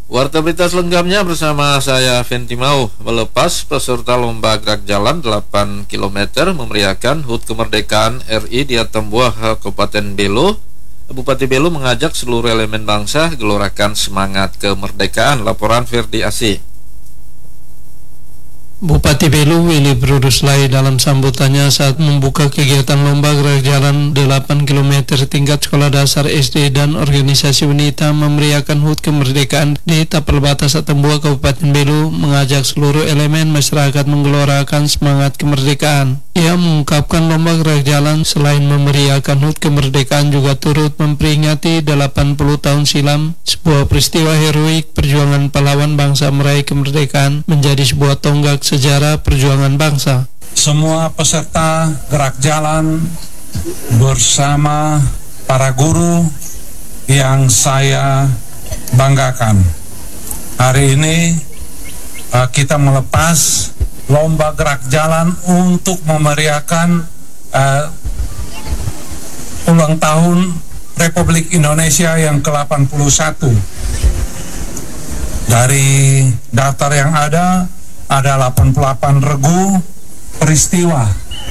Warta berita selengkapnya bersama saya Ventimau. Melepas peserta lomba gerak jalan 8 km memeriahkan HUT kemerdekaan RI di Atambuah, Kabupaten Belu. Bupati Belu mengajak seluruh elemen bangsa gelorakan semangat kemerdekaan. Laporan Ferdi Asih. Bupati Belu Willy Bruduslai dalam sambutannya saat membuka kegiatan lomba gerak jalan 8 km tingkat sekolah dasar SD dan organisasi wanita memeriahkan HUT kemerdekaan di Tapal Batas Atambuah, Kabupaten Belu, mengajak seluruh elemen masyarakat menggelorakan semangat kemerdekaan. Ia mengungkapkan lomba gerak jalan selain memeriahkan HUT kemerdekaan juga turut memperingati 80 tahun silam sebuah peristiwa heroik perjuangan pahlawan bangsa meraih kemerdekaan menjadi sebuah tonggak sejarah perjuangan bangsa. Semua peserta gerak jalan bersama para guru yang saya banggakan. Hari ini kita melepas lomba gerak jalan untuk memeriahkan ulang tahun Republik Indonesia yang ke-81. Dari daftar yang ada 88 regu peristiwa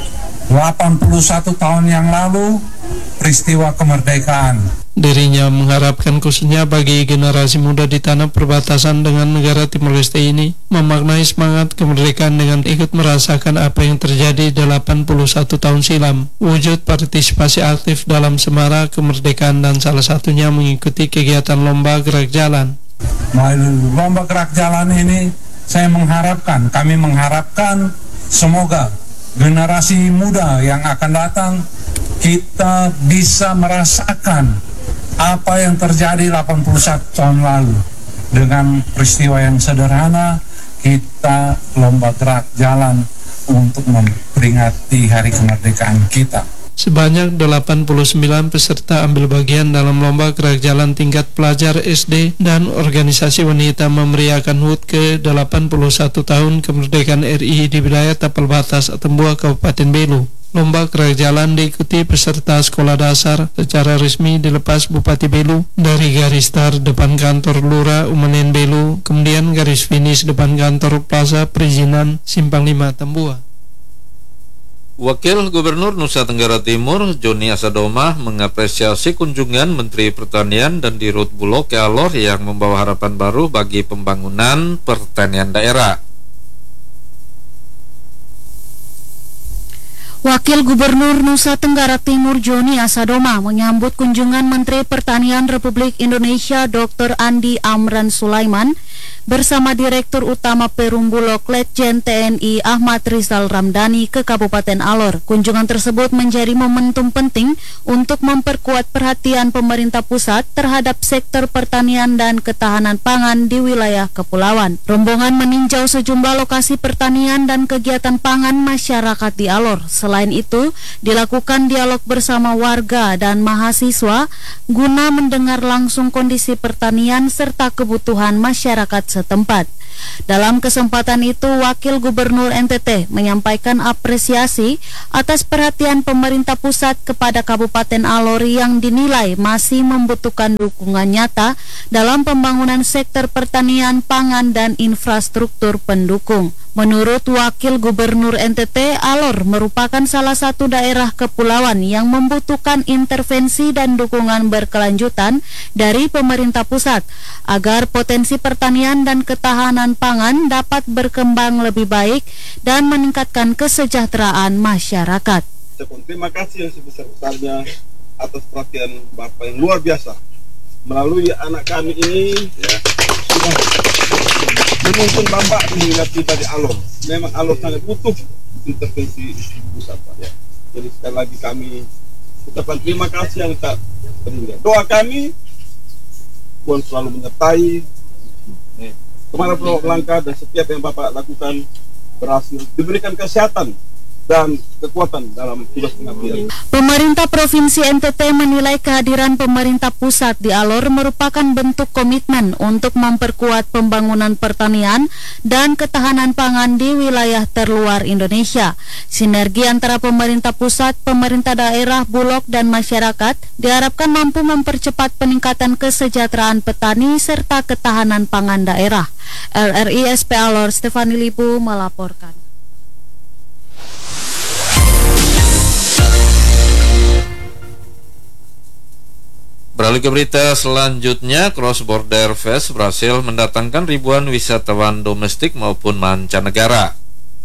81 tahun yang lalu, peristiwa kemerdekaan. Dirinya mengharapkan khususnya bagi generasi muda di tanah perbatasan dengan negara Timor Leste ini memaknai semangat kemerdekaan dengan ikut merasakan apa yang terjadi 81 tahun silam, wujud partisipasi aktif dalam semarak kemerdekaan dan salah satunya mengikuti kegiatan lomba gerak jalan. Melalui lomba gerak jalan ini kami mengharapkan semoga generasi muda yang akan datang kita bisa merasakan apa yang terjadi 81 tahun lalu. Dengan peristiwa yang sederhana, kita lomba gerak jalan untuk memperingati hari kemerdekaan kita. Sebanyak 89 peserta ambil bagian dalam lomba gerak jalan tingkat pelajar SD dan organisasi wanita memeriahkan HUT ke-81 tahun kemerdekaan RI di wilayah Tapal Batas Atambuah, Kabupaten Belu. Lomba gerak jalan diikuti peserta sekolah dasar secara resmi dilepas Bupati Belu dari garis start depan kantor Lurah Umanen Belu, kemudian garis finish depan kantor Plaza Perizinan Simpang 5 Atambuah. Wakil Gubernur Nusa Tenggara Timur Joni Asadoma mengapresiasi kunjungan Menteri Pertanian dan Dirut Bulog ke Alor yang membawa harapan baru bagi pembangunan pertanian daerah. Wakil Gubernur Nusa Tenggara Timur Joni Asadoma menyambut kunjungan Menteri Pertanian Republik Indonesia Dr. Andi Amran Sulaiman bersama Direktur Utama Perum Bulog Letjen TNI Ahmad Rizal Ramdhani ke Kabupaten Alor. Kunjungan tersebut menjadi momentum penting untuk memperkuat perhatian pemerintah pusat terhadap sektor pertanian dan ketahanan pangan di wilayah kepulauan. Rombongan meninjau sejumlah lokasi pertanian dan kegiatan pangan masyarakat di Alor. Selain itu, dilakukan dialog bersama warga dan mahasiswa guna mendengar langsung kondisi pertanian serta kebutuhan masyarakat setempat. Dalam kesempatan itu, Wakil Gubernur NTT menyampaikan apresiasi atas perhatian pemerintah pusat kepada Kabupaten Alor yang dinilai masih membutuhkan dukungan nyata dalam pembangunan sektor pertanian, pangan, dan infrastruktur pendukung. Menurut Wakil Gubernur NTT, Alor merupakan salah satu daerah kepulauan yang membutuhkan intervensi dan dukungan berkelanjutan dari pemerintah pusat agar potensi pertanian dan ketahanan pangan dapat berkembang lebih baik dan meningkatkan kesejahteraan masyarakat. Terima kasih yang sebesar-besarnya atas perhatian Bapak yang luar biasa. Melalui anak kami ini sudah menuntun Bapak mengingat kita di Alor. Memang Alor sangat butuh intervensi pusat, Pak. Jadi sekali lagi kami ucapkan terima kasih yang tak terhingga. Doa kami Tuhan selalu menyertai kemana pun langkah dan setiap yang Bapak lakukan berhasil, diberikan kesehatan dan kekuatan dalam tugas pengabdian. Pemerintah Provinsi NTT menilai kehadiran pemerintah pusat di Alor merupakan bentuk komitmen untuk memperkuat pembangunan pertanian dan ketahanan pangan di wilayah terluar Indonesia. Sinergi antara pemerintah pusat, pemerintah daerah, bulog, dan masyarakat diharapkan mampu mempercepat peningkatan kesejahteraan petani serta ketahanan pangan daerah. LRI SP Alor Stefani Lipu melaporkan. Beralih ke berita selanjutnya, Cross Border Fest berhasil mendatangkan ribuan wisatawan domestik maupun mancanegara.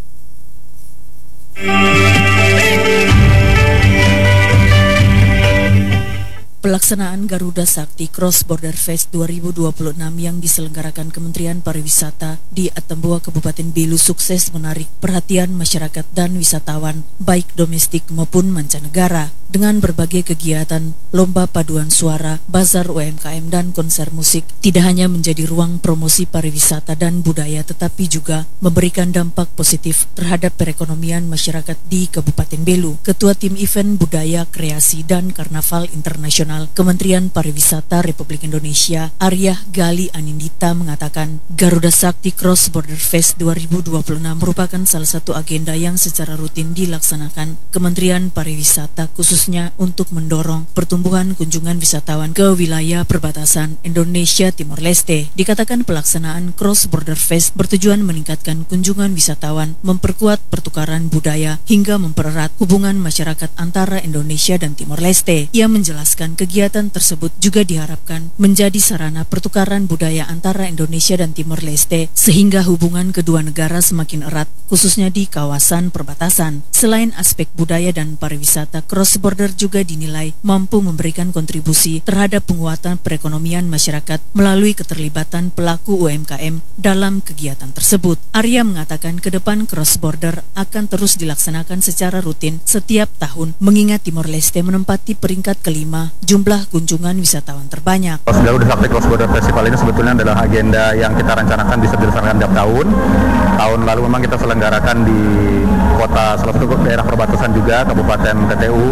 Pelaksanaan Garuda Sakti Cross Border Fest 2026 yang diselenggarakan Kementerian Pariwisata di Atambua, Kabupaten Belu sukses menarik perhatian masyarakat dan wisatawan baik domestik maupun mancanegara. Dengan berbagai kegiatan, lomba paduan suara, bazar UMKM dan konser musik tidak hanya menjadi ruang promosi pariwisata dan budaya tetapi juga memberikan dampak positif terhadap perekonomian masyarakat di Kabupaten Belu. Ketua Tim Event Budaya, Kreasi dan Karnaval Internasional Kementerian Pariwisata Republik Indonesia, Arya Gali Anindita mengatakan, Garuda Sakti Cross Border Fest 2026 merupakan salah satu agenda yang secara rutin dilaksanakan Kementerian Pariwisata khususnya untuk mendorong pertumbuhan kunjungan wisatawan ke wilayah perbatasan Indonesia Timor Leste. Dikatakan pelaksanaan Cross Border Fest bertujuan meningkatkan kunjungan wisatawan, memperkuat pertukaran budaya hingga mempererat hubungan masyarakat antara Indonesia dan Timor Leste. Ia menjelaskan kegiatan tersebut juga diharapkan menjadi sarana pertukaran budaya antara Indonesia dan Timor Leste sehingga hubungan kedua negara semakin erat khususnya di kawasan perbatasan. Selain aspek budaya dan pariwisata, Cross Border juga dinilai mampu memberikan kontribusi terhadap penguatan perekonomian masyarakat melalui keterlibatan pelaku UMKM dalam kegiatan tersebut. Arya mengatakan ke depan Cross Border akan terus dilaksanakan secara rutin setiap tahun mengingat Timor Leste menempati peringkat kelima jumlah kunjungan wisatawan terbanyak. Garuda Sakti Cross Border Festival ini sebetulnya adalah agenda yang kita rencanakan bisa dilaksanakan tiap tahun. Tahun lalu memang kita selenggarakan di kota salah satu daerah perbatasan juga, Kabupaten TTU,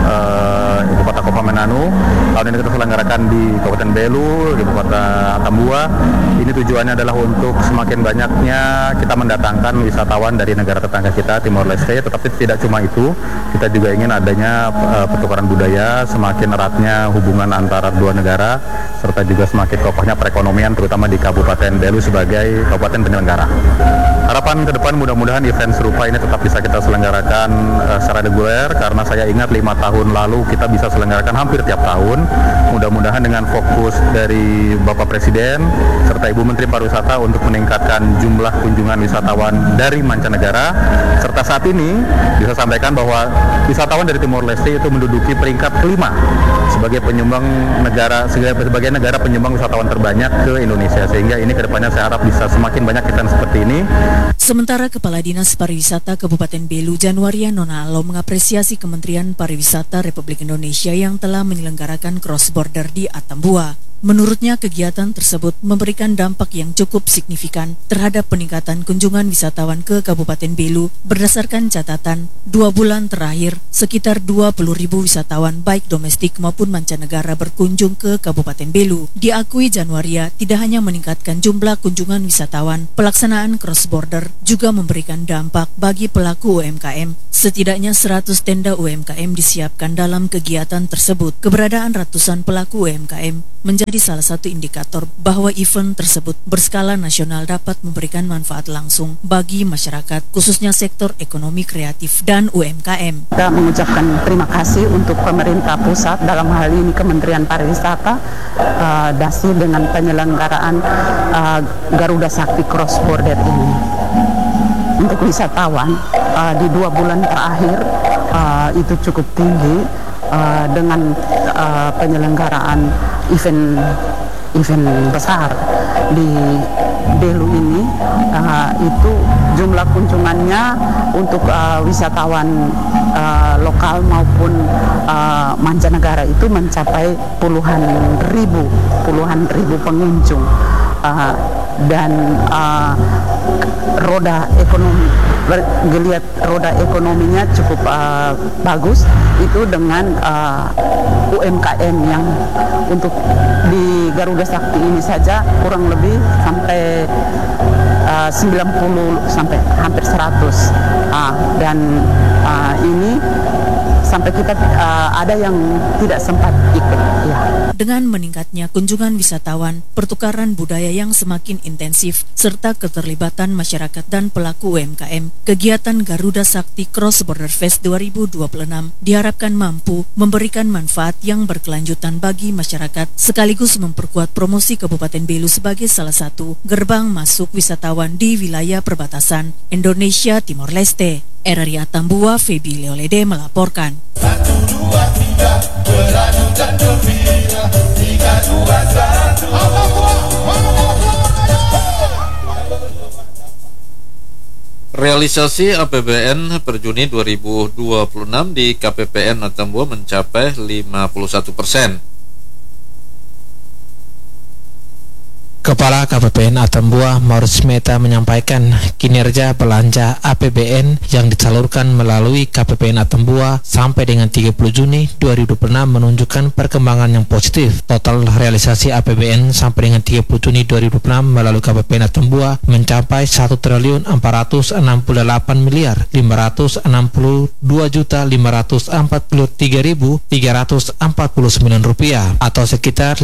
Ibu Kota Kopamenanu. Tahun ini kita selenggarakan di Kabupaten Belu, di Ibu Kota Atambua. Ini tujuannya adalah untuk semakin banyaknya kita mendatangkan wisatawan dari negara tetangga kita, Timor Leste. Tetapi tidak cuma itu, kita juga ingin adanya pertukaran budaya, semakin eratnya hubungan antara dua negara, serta juga semakin kokohnya perekonomian terutama di Kabupaten Belu sebagai kabupaten penyelenggara. Harapan ke depan mudah-mudahan event serupa ini tetap bisa kita selenggarakan secara reguler, karena saya ingat 5 tahun lalu kita bisa selenggarakan hampir tiap tahun. Mudah-mudahan dengan fokus dari Bapak Presiden serta Ibu Menteri Pariwisata untuk meningkatkan jumlah kunjungan wisatawan dari mancanegara, serta saat ini bisa sampaikan bahwa wisatawan dari Timor Leste itu menduduki peringkat kelima sebagai penyumbang negara, sebagai negara penyumbang wisatawan terbanyak ke Indonesia, sehingga ini kedepannya saya harap bisa semakin banyak event seperti ini. Sementara Kepala Dinas Pariwisata Kabupaten Belu, Januaria Nonalo, mengapresiasi Kementerian Pariwisata Republik Indonesia yang telah menyelenggarakan Cross Border di Atambua. Menurutnya, kegiatan tersebut memberikan dampak yang cukup signifikan terhadap peningkatan kunjungan wisatawan ke Kabupaten Belu. Berdasarkan catatan, 2 bulan terakhir, sekitar 20.000 wisatawan baik domestik maupun mancanegara berkunjung ke Kabupaten Belu. Diakui Januaria tidak hanya meningkatkan jumlah kunjungan wisatawan, pelaksanaan Cross Border juga memberikan dampak bagi pelaku UMKM. Setidaknya 100 tenda UMKM disiapkan dalam kegiatan tersebut. Keberadaan ratusan pelaku UMKM menjadi salah satu indikator bahwa event tersebut berskala nasional dapat memberikan manfaat langsung bagi masyarakat, khususnya sektor ekonomi kreatif dan UMKM. Kita mengucapkan terima kasih untuk pemerintah pusat, dalam hal ini Kementerian Pariwisata, DASI dengan penyelenggaraan Garuda Sakti Cross Border ini. Untuk wisatawan di 2 bulan terakhir itu cukup tinggi dengan penyelenggaraan event besar di Belu ini. Itu jumlah kunjungannya untuk wisatawan lokal maupun mancanegara itu mencapai puluhan ribu pengunjung. dan roda ekonomi, geliat roda ekonominya cukup bagus itu dengan UMKM yang untuk di Garuda Sakti ini saja kurang lebih sampai 90 sampai hampir 100 dan ini sampai kita ada yang tidak sempat ikut. Ya. Dengan meningkatnya kunjungan wisatawan, pertukaran budaya yang semakin intensif, serta keterlibatan masyarakat dan pelaku UMKM, kegiatan Garuda Sakti Cross Border Fest 2026 diharapkan mampu memberikan manfaat yang berkelanjutan bagi masyarakat, sekaligus memperkuat promosi Kabupaten Belu sebagai salah satu gerbang masuk wisatawan di wilayah perbatasan Indonesia Timor Leste. RRI Atambua, Febi Leolede melaporkan. 1, 2, 3, beradu dan gembira. 3, 2, 1. Realisasi APBN per Juni 2026 di KPPN Atambua mencapai 51%. Kepala KPPN Atambua Maurits Meta menyampaikan kinerja belanja APBN yang disalurkan melalui KPPN Atambua sampai dengan 30 Juni 2026 menunjukkan perkembangan yang positif. Total realisasi APBN sampai dengan 30 Juni 2026 melalui KPPN Atambua mencapai 1.462.543.349 rupiah atau sekitar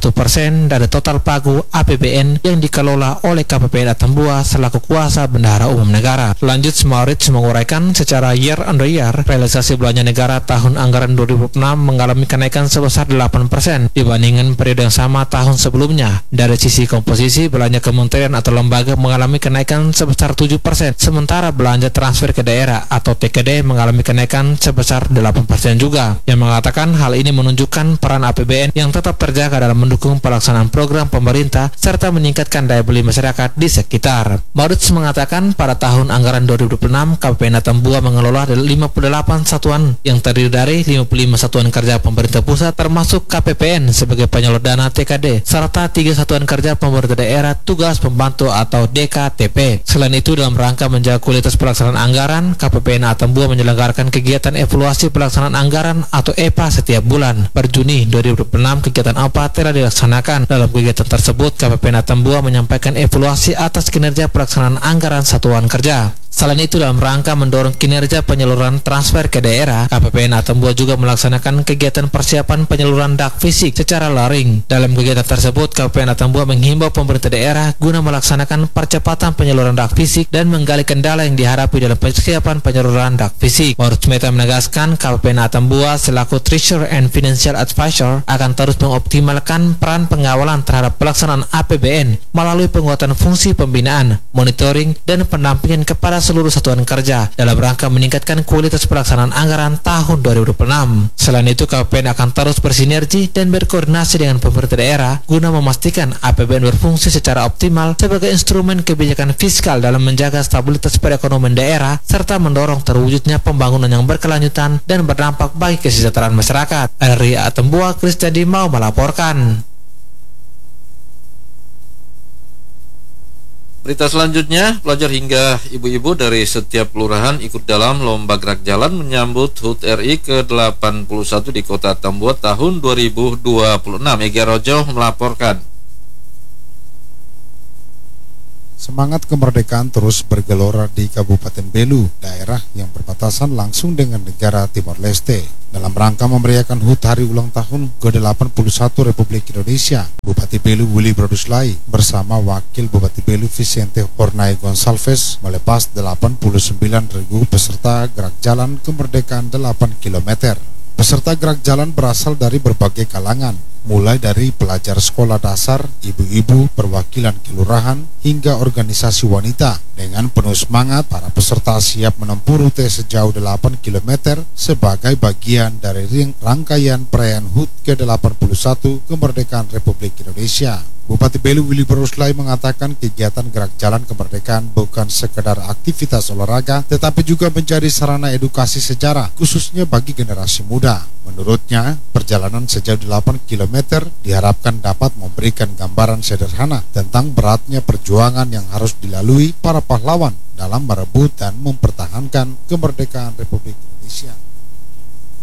51% dari total pagu APBN yang dikelola oleh KPPN Atambua selaku kuasa bendahara umum negara. Lanjut, Maurits menguraikan secara year on year realisasi belanja negara tahun anggaran 2026 mengalami kenaikan sebesar 8% dibandingkan periode yang sama tahun sebelumnya. Dari sisi komposisi, belanja kementerian atau lembaga mengalami kenaikan sebesar 7%, sementara belanja transfer ke daerah atau TKD mengalami kenaikan sebesar 8% juga, yang mengatakan hal ini menunjukkan peran APBN yang tetap terjaga dalam mendukung pelaksanaan program pemerintah serta meningkatkan daya beli masyarakat di sekitar. Maurits mengatakan pada tahun anggaran 2026 KPPN Atambua mengelola 58 satuan yang terdiri dari 55 satuan kerja pemerintah pusat termasuk KPPN sebagai penyalur dana TKD serta 3 satuan kerja pemerintah daerah tugas pembantu atau DKTP. Selain itu, dalam rangka menjaga kualitas pelaksanaan anggaran, KPPN Atambua menyelenggarakan kegiatan evaluasi pelaksanaan anggaran atau EPA setiap bulan. Per Juni 2026 kegiatan EPA telah dilaksanakan. Dalam kegiatan tersebut KPPN Atambua menyampaikan evaluasi atas kinerja pelaksanaan anggaran satuan kerja. Selain itu, dalam rangka mendorong kinerja penyaluran transfer ke daerah, KPPN Atambua juga melaksanakan kegiatan persiapan penyaluran dak fisik secara luring. Dalam kegiatan tersebut, KPPN Atambua menghimbau pemerintah daerah guna melaksanakan percepatan penyaluran dak fisik dan menggali kendala yang dihadapi dalam persiapan penyaluran dak fisik. Maurits Meta menegaskan KPPN Atambua selaku Treasurer and Financial Advisor akan terus mengoptimalkan peran pengawalan terhadap pelaksanaan APBN melalui penguatan fungsi pembinaan, monitoring, dan pendampingan kepada seluruh satuan kerja dalam rangka meningkatkan kualitas pelaksanaan anggaran tahun 2026. Selain itu, KPPN akan terus bersinergi dan berkoordinasi dengan pemerintah daerah guna memastikan APBN berfungsi secara optimal sebagai instrumen kebijakan fiskal dalam menjaga stabilitas perekonomian daerah serta mendorong terwujudnya pembangunan yang berkelanjutan dan berdampak bagi kesejahteraan masyarakat. RRI Atambua, Kristiadi mau melaporkan. Berita selanjutnya, pelajar hingga ibu-ibu dari setiap kelurahan ikut dalam Lomba Gerak Jalan menyambut HUT RI ke-81 di Kota Atambua tahun 2026. Ega Rojo melaporkan. Semangat kemerdekaan terus bergelora di Kabupaten Belu, daerah yang berbatasan langsung dengan negara Timor Leste. Dalam rangka memeriahkan HUT Hari Ulang Tahun ke-81 Republik Indonesia, Bupati Belu Willy Broduslai bersama Wakil Bupati Belu Vicente Hornay Gonsalves melepas 89 regu peserta gerak jalan kemerdekaan 8 km. Peserta gerak jalan berasal dari berbagai kalangan, mulai dari pelajar sekolah dasar, ibu-ibu, perwakilan kelurahan, hingga organisasi wanita. Dengan penuh semangat, para peserta siap menempuh rute sejauh 8 km sebagai bagian dari rangkaian perayaan HUT ke-81 Kemerdekaan Republik Indonesia. Bupati Belu Willy Beruslay mengatakan kegiatan gerak jalan kemerdekaan bukan sekedar aktivitas olahraga, tetapi juga menjadi sarana edukasi sejarah, khususnya bagi generasi muda. Menurutnya, perjalanan sejauh 8 km diharapkan dapat memberikan gambaran sederhana tentang beratnya perjuangan yang harus dilalui para pahlawan dalam merebut dan mempertahankan kemerdekaan Republik Indonesia.